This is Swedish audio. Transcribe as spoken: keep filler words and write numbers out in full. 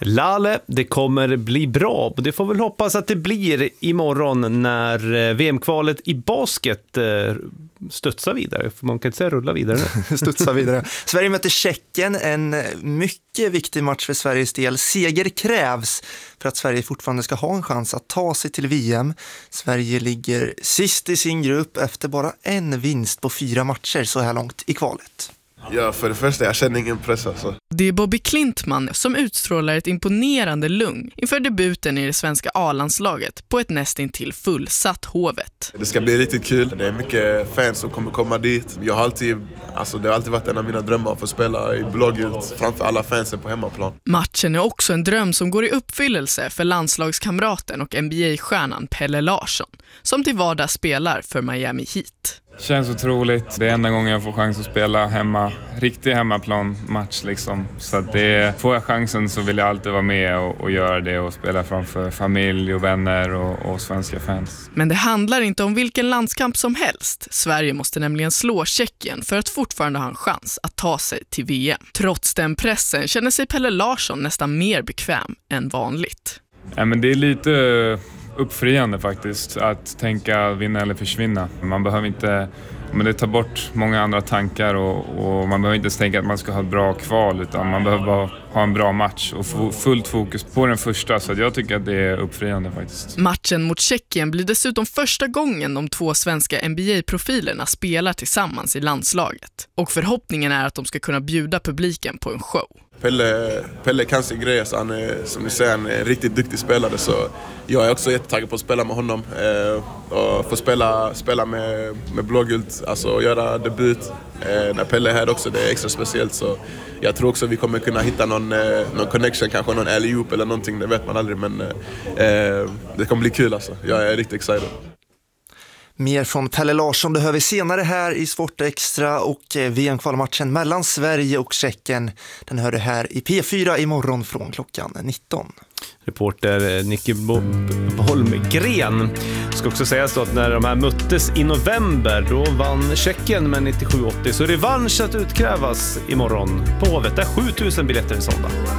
Lale, det kommer bli bra. Det får väl hoppas att det blir imorgon när V M-kvalet i basket studsar vidare. För man kan inte säga rulla vidare. Studsar vidare. Sverige möter Tjeckien, en mycket viktig match för Sveriges del. Seger krävs för att Sverige fortfarande ska ha en chans att ta sig till V M. Sverige ligger sist i sin grupp efter bara en vinst på fyra matcher så här långt i kvalet. Ja, för det första, jag känner ingen press alltså. Det är Bobby Klintman som utstrålar ett imponerande lugn inför debuten i det svenska A-landslaget på ett nästintill fullsatt Hovet. Det ska bli riktigt kul. Det är mycket fans som kommer komma dit. Jag har alltid, alltså det har alltid varit en av mina drömmar att få spela i blågult framför alla fansen på hemmaplan. Matchen är också en dröm som går i uppfyllelse för landslagskamraten och N B A-stjärnan Pelle Larsson, som till vardags spelar för Miami Heat. Känns otroligt. Det är enda gången jag får chans att spela hemma, riktig hemmaplan match liksom. Så att det, får jag chansen så vill jag alltid vara med och, och göra det och spela framför familj och vänner och, och svenska fans. Men det handlar inte om vilken landskamp som helst. Sverige måste nämligen slå Tjeckien för att fortfarande ha en chans att ta sig till V M. Trots den pressen känner sig Pelle Larsson nästan mer bekväm än vanligt. Ja, men det är lite uppfriande faktiskt att tänka vinna eller försvinna. Man behöver inte, men det tar bort många andra tankar och, och man behöver inte ens tänka att man ska ha ett bra kval, utan man behöver bara ha en bra match och få fullt fokus på den första, så jag tycker att det är uppfriande faktiskt. Matchen mot Tjeckien blir dessutom första gången de två svenska N B A-profilerna spelar tillsammans i landslaget. Och förhoppningen är att de ska kunna bjuda publiken på en show. Pelle, Pelle kan sin grej, så han är, som ni säger, en riktigt duktig spelare, så jag är också jättetaggad på att spela med honom eh, och få spela, spela med, med blågult, alltså göra debut eh, när Pelle är här också. Det är extra speciellt, så jag tror också vi kommer kunna hitta någon, eh, någon connection, kanske någon alley-oop eller någonting, det vet man aldrig, men eh, det kommer bli kul alltså. Jag är riktigt excited. Mer från Pelle Larsson, det hör vi senare här i Sport Extra, och V M-kvalmatchen mellan Sverige och Tjeckien, den hör du här i P fyra imorgon från klockan nitton. Reporter Nicky Holmgren. Ska också sägas då att när de här möttes i november, då vann Tjeckien med nittiosju åttio, så revansch att utkrävas imorgon på Hovet. Det är sjutusen biljetter i sålda.